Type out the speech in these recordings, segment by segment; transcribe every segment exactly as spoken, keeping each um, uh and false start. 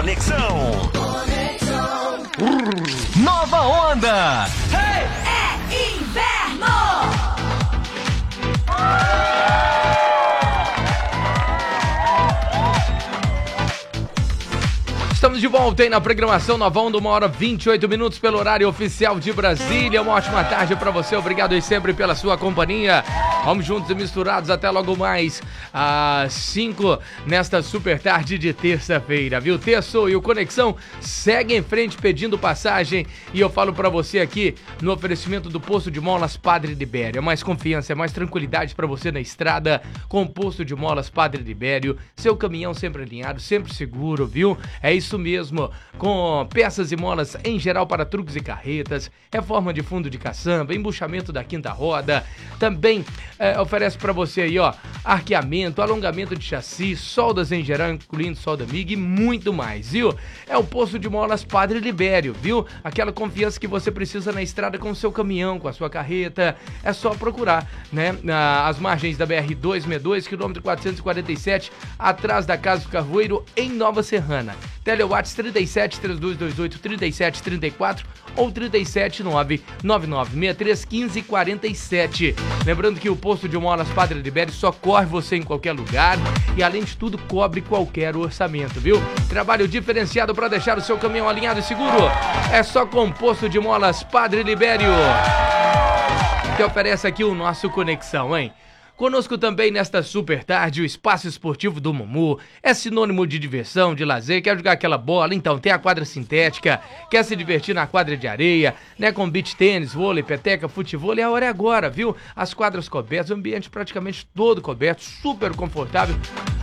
Conexão. Conexão. Nova onda. Hey! É inverno. Estamos de volta aí na programação Nova Onda, uma hora e vinte e oito minutos pelo horário oficial de Brasília. Uma ótima tarde para você, obrigado aí sempre pela sua companhia. Vamos juntos e misturados até logo mais às cinco nesta super tarde de terça-feira, viu? Terço e o Conexão segue em frente pedindo passagem e eu falo para você aqui no oferecimento do Posto de Molas Padre Libério. Mais confiança, mais tranquilidade para você na estrada com o Posto de Molas Padre Libério. Seu caminhão sempre alinhado, sempre seguro, viu? É isso mesmo, com peças e molas em geral para truques e carretas, reforma de fundo de caçamba, embuchamento da quinta roda, também é, oferece para você aí, ó, arqueamento, alongamento de chassi, soldas em geral, incluindo solda M I G e muito mais, viu? É o Posto de Molas Padre Libério, viu? Aquela confiança que você precisa na estrada com o seu caminhão, com a sua carreta, é só procurar, né? As margens da B R duzentos e sessenta e dois, quilômetro quatrocentos e quarenta e sete, atrás da Casa do Carvoeiro, em Nova Serrana. Telewatts trinta e sete, trinta e dois vinte e oito, trinta e sete, trinta e quatro ou trinta e sete, nove nove nove seis três um cinco quatro sete. Lembrando que o Posto de Molas Padre Libério socorre você em qualquer lugar e, além de tudo, cobre qualquer orçamento, viu? Trabalho diferenciado para deixar o seu caminhão alinhado e seguro. É só com o Posto de Molas Padre Libério, que oferece aqui o nosso Conexão, hein? Conosco também nesta super tarde o Espaço Esportivo do Mumu. É sinônimo de diversão, de lazer. Quer jogar aquela bola? Então tem a quadra sintética. Quer se divertir na quadra de areia, né? Com beach tênis, vôlei, peteca, futebol. E a hora é agora, viu? As quadras cobertas, o ambiente praticamente todo coberto, super confortável.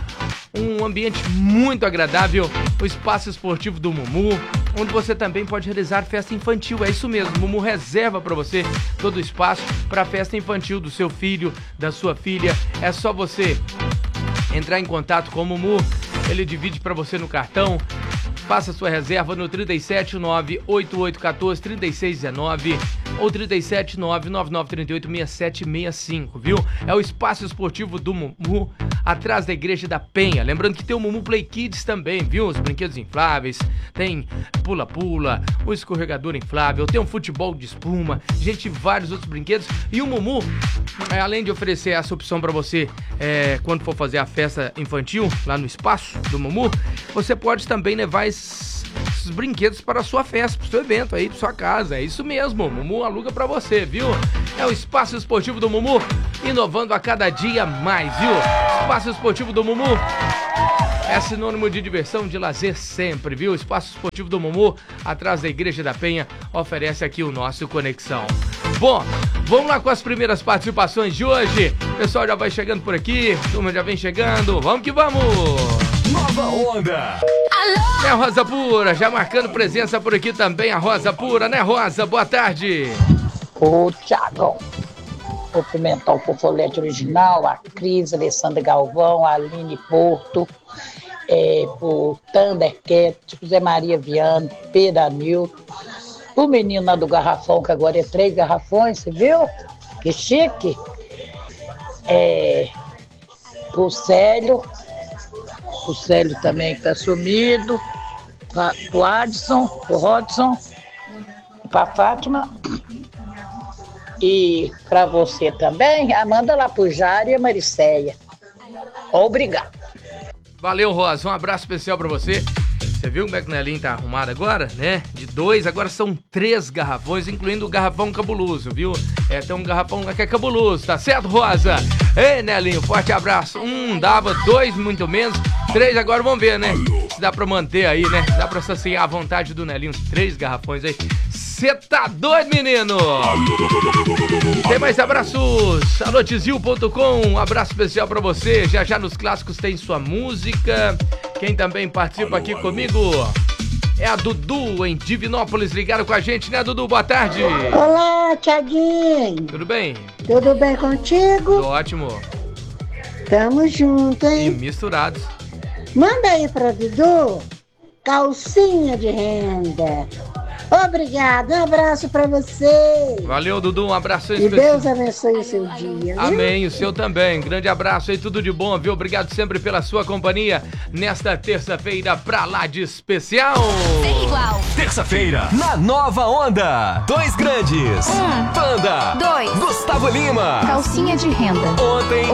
Um ambiente muito agradável, o Espaço Esportivo do Mumu, onde você também pode realizar festa infantil. É isso mesmo, o Mumu reserva para você todo o espaço para a festa infantil do seu filho, da sua filha. É só você entrar em contato com o Mumu, ele divide para você no cartão. Faça sua reserva no trinta e sete, nove oito oito um quatro, trinta e seis dezenove ou trinta e sete, nove nove nove três oito, seis sete seis cinco, viu? É o Espaço Esportivo do Mumu, atrás da Igreja da Penha. Lembrando que tem o Mumu Play Kids também, viu? Os brinquedos infláveis, tem pula-pula, o escorregador inflável, tem um futebol de espuma, gente, vários outros brinquedos. E o Mumu, é, além de oferecer essa opção para você é, quando for fazer a festa infantil lá no espaço do Mumu, você pode também levar esses, esses brinquedos para a sua festa, para o seu evento aí, para sua casa. É isso mesmo, o Mumu aluga para você, viu? É o Espaço Esportivo do Mumu, inovando a cada dia mais, viu? Espaço Esportivo do Mumu é sinônimo de diversão, de lazer sempre, viu? O Espaço Esportivo do Mumu, atrás da Igreja da Penha, oferece aqui o nosso Conexão. Bom, vamos lá com as primeiras participações de hoje. O pessoal já vai chegando por aqui, a turma já vem chegando. Vamos que vamos! Nova Onda. Alô? É a Rosa Pura, já marcando presença por aqui também, a Rosa Pura, né, Rosa? Boa tarde. Ô, Thiagão, cumprimentar o Fofolete Original, a Cris, Alessandra Galvão, a Aline Porto, é, o Thundercat, José Maria Viana, Pedro Anilton, o menino lá do garrafão, que agora é três garrafões, você viu? Que chique. É, o Célio, o Célio também que tá sumido, o Adson, o Rodson, pra Fátima. E para você também, manda lá pro Jário e a Maricéia. Obrigado. Valeu, Rosa. Um abraço especial para você. Você viu como é que o Nelinho tá arrumado agora, né? De dois, agora são três garrafões, incluindo o garrafão cabuloso, viu? É, tem um garrafão lá que é cabuloso, tá certo, Rosa? Ei, Nelinho, forte abraço. Um dava, dois muito menos, três agora vamos ver, né? Se dá pra manter aí, né? Dá pra saciar a vontade do Nelinho, uns três garrafões aí. Cê tá doido, menino? Tem mais abraços? alô tizil ponto com, um abraço especial pra você. Já já nos clássicos tem sua música. Quem também participa aqui comigo é a Dudu, em Divinópolis, ligado com a gente, né, Dudu? Boa tarde. Olá, Thiaguinho. Tudo bem? Tudo bem contigo? Tudo ótimo. Tamo junto, hein? E misturados. Manda aí pra Dudu, calcinha de renda. Obrigado, um abraço pra você. Valeu, Dudu, um abraço E especial. Deus abençoe o seu dia. viu? Amém, o seu também. Grande abraço aí, tudo de bom, viu? Obrigado sempre pela sua companhia nesta terça-feira pra lá de especial. Sem igual. Terça-feira, na Nova Onda. Dois grandes. Um. Panda. Dois. Gustavo Lima. Calcinha de renda. Ontem